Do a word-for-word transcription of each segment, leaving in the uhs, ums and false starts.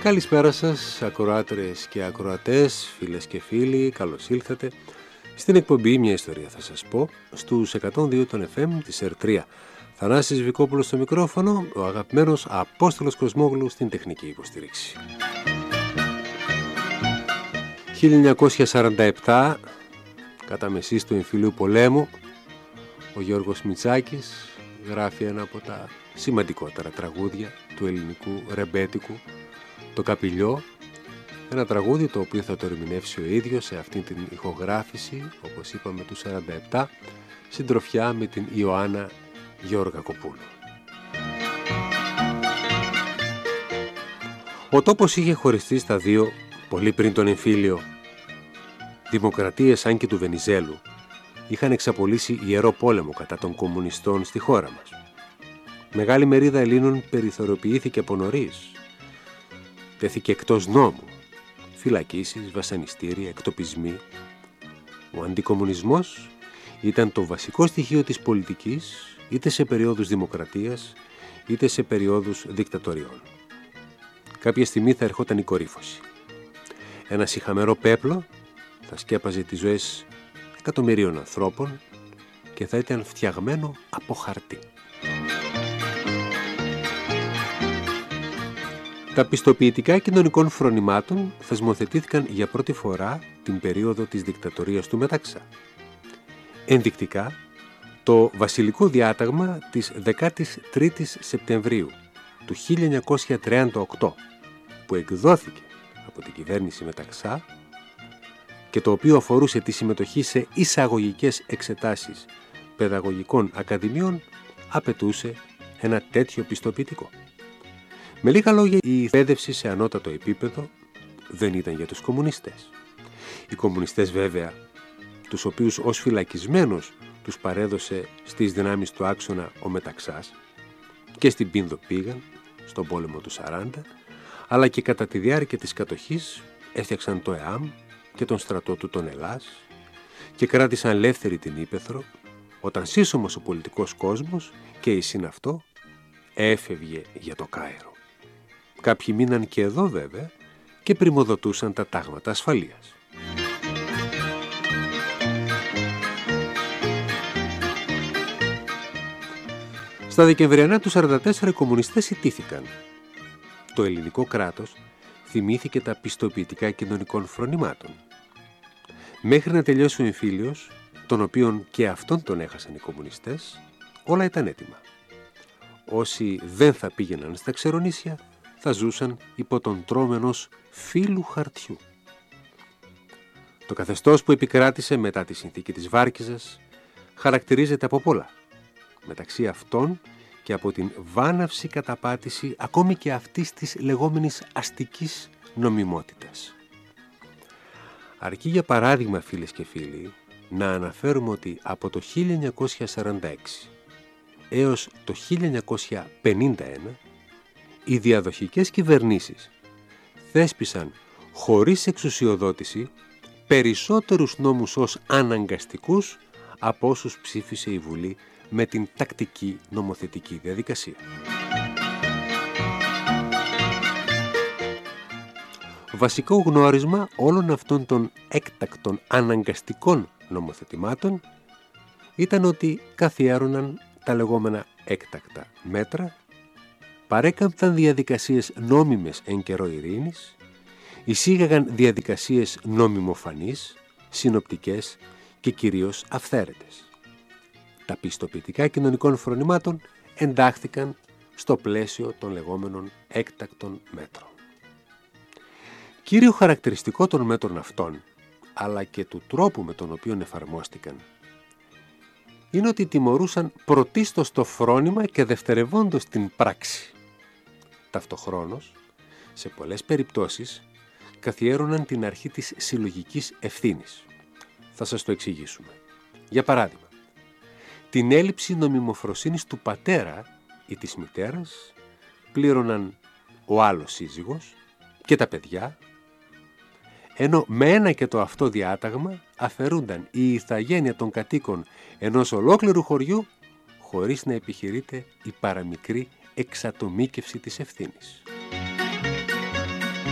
Καλησπέρα σας, ακροάτρες και ακροατές, φίλες και φίλοι, καλώς ήλθατε στην εκπομπή «Μια ιστορία θα σας πω» στους εκατόν δύο των εφ εμ της ερ τρία. Θανάσης Βικόπουλος στο μικρόφωνο, ο αγαπημένος Απόστολος Κοσμόγλου στην τεχνική υποστήριξη. χίλια εννιακόσια σαράντα επτά, κατά μεσής του εμφυλίου πολέμου, ο Γιώργος Μητσάκης γράφει ένα από τα σημαντικότερα τραγούδια του ελληνικού ρεμπέτικου, το Καπηλιό, ένα τραγούδι το οποίο θα το ερμηνεύσει ο ίδιος σε αυτήν την ηχογράφηση, όπως είπαμε, του σαράντα επτά, συντροφιά με την Ιωάννα Γεωργακοπούλου. Ο τόπος είχε χωριστεί στα δύο πολύ πριν τον εμφύλιο. Δημοκρατίες, αν και του Βενιζέλου, είχαν εξαπολύσει ιερό πόλεμο κατά των κομμουνιστών στη χώρα μας. Μεγάλη μερίδα Ελλήνων περιθωριοποιήθηκε από νωρίς. Τέθηκε εκτός νόμου. Φυλακίσεις, βασανιστήρια, εκτοπισμοί. Ο αντικομμουνισμός ήταν το βασικό στοιχείο της πολιτικής, είτε σε περιόδους δημοκρατίας, είτε σε περιόδους δικτατοριών. Κάποια στιγμή θα ερχόταν η κορύφωση. Ένα σιχαμερό πέπλο θα σκέπαζε τις ζωές εκατομμυρίων ανθρώπων και θα ήταν φτιαγμένο από χαρτί. Τα πιστοποιητικά κοινωνικών φρονημάτων θεσμοθετήθηκαν για πρώτη φορά την περίοδο της δικτατορίας του Μεταξά. Ενδεικτικά, το βασιλικό διάταγμα της δεκάτης τρίτης Σεπτεμβρίου του χίλια εννιακόσια τριάντα οκτώ, που εκδόθηκε από την κυβέρνηση Μεταξά και το οποίο αφορούσε τη συμμετοχή σε εισαγωγικές εξετάσεις παιδαγωγικών ακαδημιών, απαιτούσε ένα τέτοιο πιστοποιητικό. Με λίγα λόγια, η εκπαίδευση σε ανώτατο επίπεδο δεν ήταν για τους κομμουνιστές. Οι κομμουνιστές, βέβαια, τους οποίους ως φυλακισμένους τους παρέδωσε στις δυνάμεις του άξονα ο Μεταξάς, και στην Πίνδο πήγαν, στον πόλεμο του σαράντα, αλλά και κατά τη διάρκεια της κατοχής έφτιαξαν το ΕΑΜ και τον στρατό του τον Ελλάς και κράτησαν ελεύθερη την Ύπαιθρο, όταν σύσσωμος ο πολιτικός κόσμος και η συναυτό έφευγε για το Κάιρο. Κάποιοι μείναν και εδώ, βέβαια, και πριμοδοτούσαν τα τάγματα ασφαλείας. Στα Δεκεμβριανά του σαράντα τέσσερα οι κομμουνιστές ιτήθηκαν. Το ελληνικό κράτος θυμήθηκε τα πιστοποιητικά κοινωνικών φρονημάτων. Μέχρι να τελειώσει ο εμφύλιος, τον οποίον και αυτόν τον έχασαν οι κομμουνιστές, όλα ήταν έτοιμα. Όσοι δεν θα πήγαιναν στα ξερονήσια, θα ζούσαν υπό τον τρόμο ενός φύλου χαρτιού. Το καθεστώς που επικράτησε μετά τη συνθήκη της Βάρκιζας χαρακτηρίζεται από πολλά. Μεταξύ αυτών και από την βάναυση καταπάτηση ακόμη και αυτής της λεγόμενης αστικής νομιμότητας. Αρκεί για παράδειγμα, φίλες και φίλοι, να αναφέρουμε ότι από το χίλια εννιακόσια σαράντα έξι έως το χίλια εννιακόσια πενήντα ένα οι διαδοχικές κυβερνήσεις θέσπισαν χωρίς εξουσιοδότηση περισσότερους νόμους ως αναγκαστικούς από όσους ψήφισε η Βουλή με την τακτική νομοθετική διαδικασία. Βασικό γνώρισμα όλων αυτών των έκτακτων αναγκαστικών νομοθετημάτων ήταν ότι καθιέρωναν τα λεγόμενα έκτακτα μέτρα, παρέκαμπταν διαδικασίες νόμιμες εν καιρό ειρήνης, εισήγαγαν διαδικασίες νομιμοφανείς, συνοπτικές και κυρίως αυθαίρετες. Τα πιστοποιητικά κοινωνικών φρονημάτων εντάχθηκαν στο πλαίσιο των λεγόμενων έκτακτων μέτρων. Κύριο χαρακτηριστικό των μέτρων αυτών, αλλά και του τρόπου με τον οποίο εφαρμόστηκαν, είναι ότι τιμωρούσαν πρωτίστως το φρόνημα και δευτερευόντως την πράξη. Ταυτοχρόνως, σε πολλές περιπτώσεις, καθιέρωναν την αρχή της συλλογικής ευθύνης. Θα σας το εξηγήσουμε. Για παράδειγμα, την έλλειψη νομιμοφροσύνης του πατέρα ή της μητέρας πλήρωναν ο άλλος σύζυγος και τα παιδιά, ενώ με ένα και το αυτό διάταγμα αφαιρούνταν η ηθαγένεια των κατοίκων ενός ολόκληρου χωριού χωρίς να επιχειρείται η παραμικρή εξατομίκευση της ευθύνης.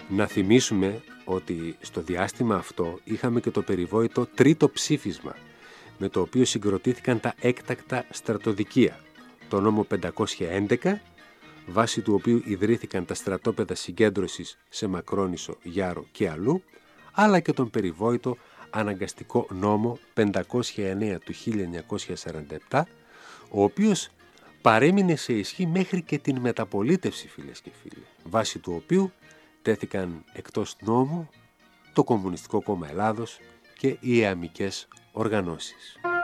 Να θυμίσουμε ότι στο διάστημα αυτό είχαμε και το περιβόητο τρίτο ψήφισμα, με το οποίο συγκροτήθηκαν τα έκτακτα στρατοδικεία, το νόμο πεντακόσια έντεκα, βάσει του οποίου ιδρύθηκαν τα στρατόπεδα συγκέντρωσης σε Μακρόνισσο, Γιάρο και αλλού, αλλά και τον περιβόητο αναγκαστικό νόμο πεντακόσια εννέα του χίλια εννιακόσια σαράντα επτά, ο οποίος παρέμεινε σε ισχύ μέχρι και την μεταπολίτευση, φίλες και φίλοι, βάσει του οποίου τέθηκαν εκτός νόμου το Κομμουνιστικό Κόμμα Ελλάδος και οι εαμικές οργανώσεις.